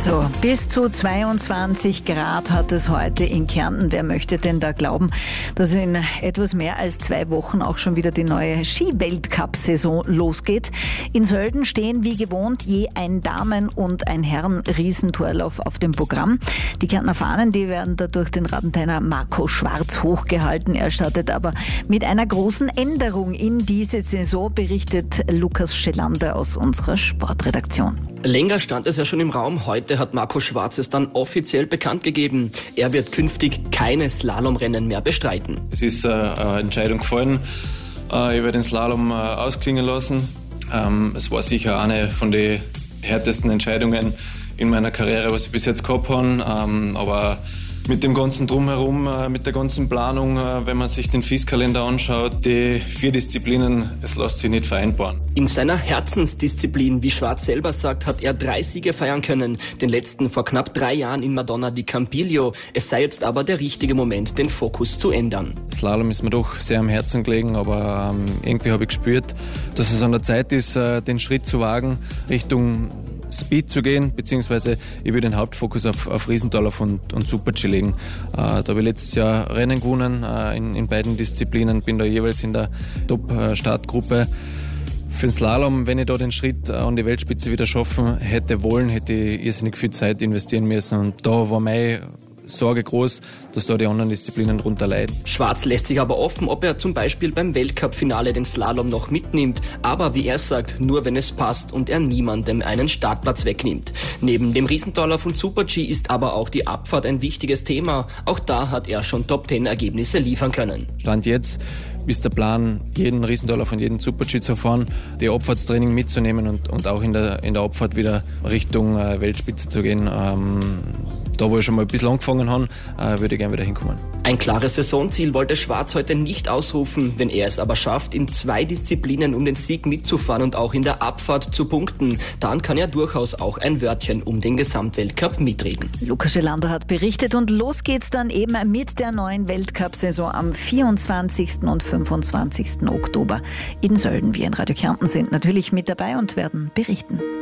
Also bis zu 22 Grad hat es heute in Kärnten. Wer möchte denn da glauben, dass in etwas mehr als 2 Wochen auch schon wieder die neue Ski-Weltcup-Saison losgeht? In Sölden stehen wie gewohnt je ein Damen- und ein Herren-Riesentorlauf auf dem Programm. Die Kärntner Fahnen, die werden da durch den Radentheiner Marco Schwarz hochgehalten. Er startet aber mit einer großen Änderung in diese Saison, berichtet Lukas Schelander aus unserer Sportredaktion. Länger stand es ja schon im Raum. Heute hat Marco Schwarz es dann offiziell bekannt gegeben. Er wird künftig keine Slalomrennen mehr bestreiten. Es ist eine Entscheidung gefallen. Ich werde den Slalom ausklingen lassen. Es war sicher eine von den härtesten Entscheidungen in meiner Karriere, was ich bis jetzt gehabt habe. Aber mit dem ganzen Drumherum, mit der ganzen Planung, wenn man sich den FIS-Kalender anschaut, die 4 Disziplinen, es lässt sich nicht vereinbaren. In seiner Herzensdisziplin, wie Schwarz selber sagt, hat er 3 Siege feiern können. Den letzten vor knapp 3 Jahren in Madonna di Campiglio. Es sei jetzt aber der richtige Moment, den Fokus zu ändern. Slalom ist mir doch sehr am Herzen gelegen, aber irgendwie habe ich gespürt, dass es an der Zeit ist, den Schritt zu wagen Richtung Speed zu gehen, beziehungsweise ich will den Hauptfokus auf Riesentorlauf und Super-G legen. Da habe ich letztes Jahr Rennen gewonnen in beiden Disziplinen, bin da jeweils in der Top-Startgruppe. Für den Slalom, wenn ich da den Schritt an die Weltspitze wieder schaffen hätte wollen, hätte ich irrsinnig viel Zeit investieren müssen und da war meine Sorge groß, dass da die anderen Disziplinen drunter leiden. Schwarz lässt sich aber offen, ob er zum Beispiel beim Weltcup-Finale den Slalom noch mitnimmt. Aber wie er sagt, nur wenn es passt und er niemandem einen Startplatz wegnimmt. Neben dem Riesentorlauf und Super-G ist aber auch die Abfahrt ein wichtiges Thema. Auch da hat er schon Top-10-Ergebnisse liefern können. Stand jetzt ist der Plan, jeden Riesentorlauf und jeden Super-G zu fahren, die Abfahrtstraining mitzunehmen und auch in der Abfahrt wieder Richtung Weltspitze zu gehen. Da, wo ich schon mal ein bisschen angefangen habe, würde ich gerne wieder hinkommen. Ein klares Saisonziel wollte Schwarz heute nicht ausrufen. Wenn er es aber schafft, in 2 Disziplinen um den Sieg mitzufahren und auch in der Abfahrt zu punkten, dann kann er durchaus auch ein Wörtchen um den Gesamtweltcup mitreden. Lukas Schelander hat berichtet und los geht's dann eben mit der neuen Weltcup-Saison am 24. und 25. Oktober in Sölden. Wir in Radio Kärnten sind natürlich mit dabei und werden berichten.